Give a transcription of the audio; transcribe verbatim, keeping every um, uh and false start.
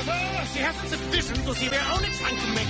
Arthur, she hasn't sufficient to see their own trying to make